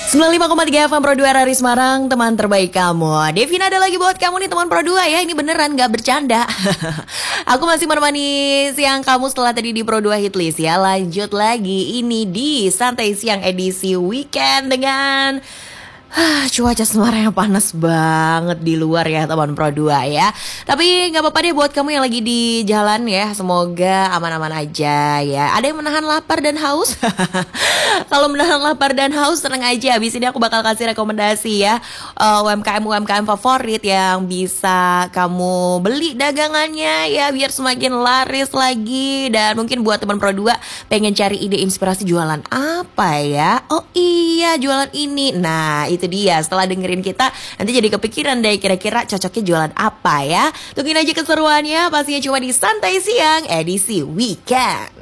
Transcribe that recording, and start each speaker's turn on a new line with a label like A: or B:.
A: 95,3 FM Pro 2 RRI Semarang, teman terbaik kamu. Devina ada lagi buat kamu nih teman Pro 2 ya. Ini beneran gak bercanda. Aku masih menemani siang kamu setelah tadi di Pro 2 Hitlist ya. Lanjut lagi ini di Santai Siang edisi weekend dengan cuaca Semarang yang panas banget di luar ya teman Pro 2 ya. Tapi gak apa-apa deh buat kamu yang lagi di jalan ya. Semoga aman-aman aja ya. Ada yang menahan lapar dan haus? Kalau menahan lapar dan haus tenang aja. Abis ini aku bakal kasih rekomendasi ya, UMKM favorit yang bisa kamu beli dagangannya ya, biar semakin laris lagi. Dan mungkin buat teman Pro 2 pengen cari ide inspirasi jualan apa ya. Oh iya, jualan ini. Nah itu dia, setelah dengerin kita nanti jadi kepikiran deh kira-kira cocoknya jualan apa ya. Tungguin aja keseruannya, pastinya cuma di Santai Siang edisi weekend.